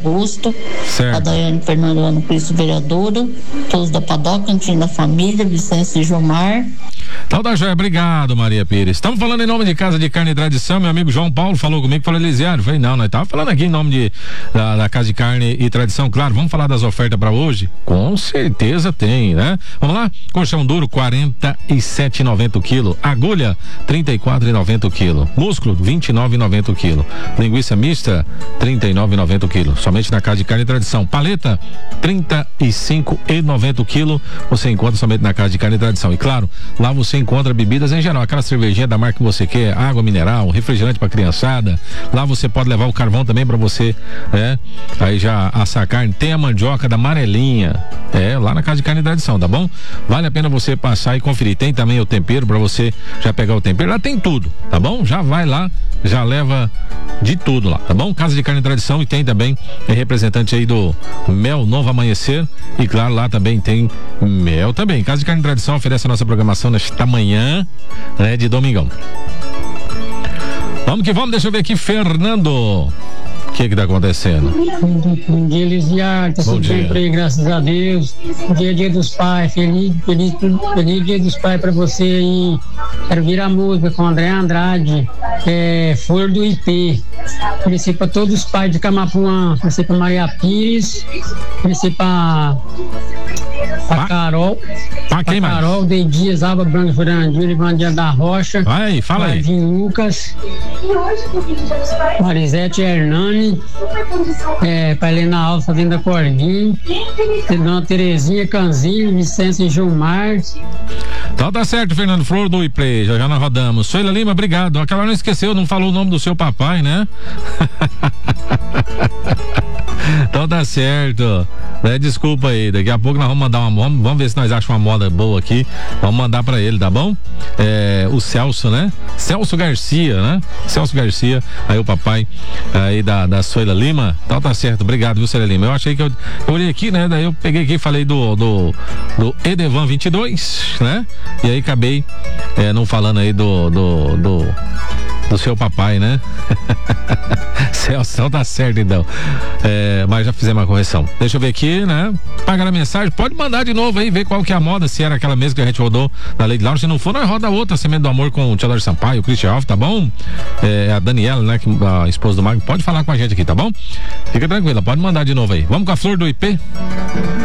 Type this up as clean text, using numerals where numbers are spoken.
Augusto, Certo. a Daiane Fernandano, vice-vereadora, todos da Padoca, Cantinho da Família, Vicência e Gilmar. Então tá joia, obrigado, Maria Pires. Estamos falando em nome de Casa de Carne e Tradição. Meu amigo João Paulo falou comigo, falou, Elisiário, falei, não, nós tava falando aqui em nome da Casa de Carne e Tradição. Claro, vamos falar das ofertas para hoje? Com certeza tem, né? Vamos lá? Colchão duro, 47,90 o quilo. Agulha, 34,90 o quilo. Músculo, 29,90 o quilo. Linguiça mista, 39,90 o quilo. Somente na Casa de Carne e Tradição. Paleta, 35,90 o quilo. Você encontra somente na Casa de Carne e Tradição. E claro, lá você encontra bebidas em geral, aquela cervejinha da marca que você quer, água mineral, refrigerante pra criançada. Lá você pode levar o carvão também pra você, aí já assar a carne. Tem a mandioca da amarelinha, lá na Casa de Carne e Tradição, tá bom? Vale a pena você passar e conferir. Tem também o tempero pra você já pegar o tempero. Lá tem tudo, tá bom? Já vai lá, já leva de tudo lá, tá bom? Casa de Carne e Tradição. E tem também representante aí do Mel Novo Amanhecer, e claro, lá também tem mel também. Casa de Carne e Tradição oferece a nossa programação nesta manhã, de domingão. Vamos que vamos, deixa eu ver aqui, Fernando. O que tá acontecendo? Bom dia, Elisiário, tá tudo bem por aí, graças a Deus. Dia dos Pais, feliz Dia dos Pais pra você aí. Quero vir a música com André Andrade, Flor do IP. Oferecer pra todos os pais de Camapuã, oferecer pra Maria Pires, oferecer pra Carol, quem mais? Carol, Dei Dias, Alba Branca, Jurandir, Ivandia da Rocha, vai, fala aí. Marvin Lucas, Marisete Hernani, pra Helena Alves, Fazenda Cordinho, Dona Terezinha Canzinho, Vicência e Gilmar. Então tá certo, Fernando, Flor do Iplay, já nós rodamos. Soila Lima, obrigado. Aquela não esqueceu, não falou o nome do seu papai, né? Então tá certo, desculpa aí, daqui a pouco nós vamos mandar vamos ver se nós achamos uma moda boa aqui, vamos mandar pra ele, tá bom? O Celso, né? Celso Garcia, né? Celso Garcia, aí o papai aí da Soila Lima. Então tá certo, obrigado, viu, Soila Lima? Eu achei que eu olhei aqui, né? Daí eu peguei aqui e falei do Edevan 22, né? E aí acabei não falando aí do seu papai, né? Celso, tá certo então. Mas já fizemos uma correção. Deixa eu ver aqui, né? Pagar a mensagem, pode mandar de novo aí, ver qual que é a moda, se era aquela mesma que a gente rodou na Lady Lounge. Se não for, nós roda outra, Semente do Amor com o Tiador Sampaio, o Christian Alves, tá bom? A Daniela, né? A esposa do Magno, pode falar com a gente aqui, tá bom? Fica tranquila, pode mandar de novo aí. Vamos com a Flor do IP?